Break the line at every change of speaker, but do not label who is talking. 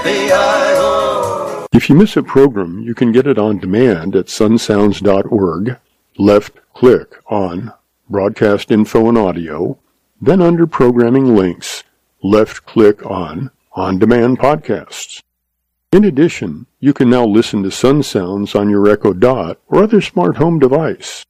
E-I-E-I-O.
If you miss a program, you can get it on demand at sunsounds.org. Left click on Broadcast Info and Audio, then under Programming Links, left click on On-Demand Podcasts. In addition, you can now listen to Sun Sounds on your Echo Dot or other smart home device.